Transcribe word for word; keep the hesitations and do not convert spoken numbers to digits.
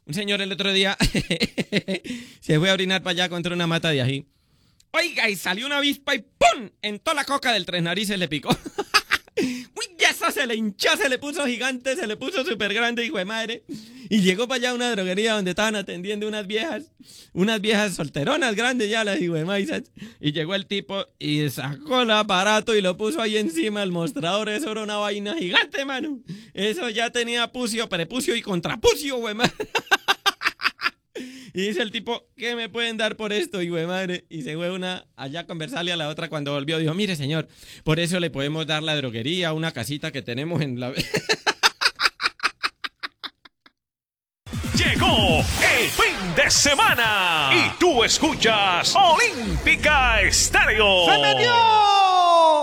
Un señor el otro día se fue a orinar para allá contra una mata de ají. Oiga, y salió una avispa y ¡pum! En toda la coca del tres narices le picó. Uy, esa se le hinchó, se le puso gigante, se le puso súper grande, hijo de madre. Y llegó para allá a una droguería donde estaban atendiendo unas viejas, unas viejas solteronas grandes ya, las hijo de maizas. Y llegó el tipo y sacó el aparato y lo puso ahí encima del mostrador. Eso era una vaina gigante, mano. Eso ya tenía pucio, prepucio y contrapucio, güey, madre. Y dice el tipo, ¿qué me pueden dar por esto, hijo de madre? Y se fue una allá a conversarle a la otra cuando volvió. Dijo, mire, señor, por eso le podemos dar la droguería, una casita que tenemos en la... Llegó el fin de semana y tú escuchas Olímpica Estéreo. ¡Se metió!